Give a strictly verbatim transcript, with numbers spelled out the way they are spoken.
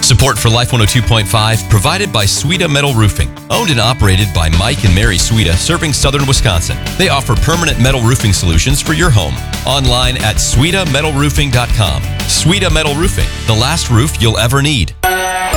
Support for Life one oh two point five provided by Suita Metal Roofing. Owned and operated by Mike and Mary Suita, serving southern Wisconsin. They offer permanent metal roofing solutions for your home. Online at suita metal roofing dot com. Suita Metal Roofing, the last roof you'll ever need.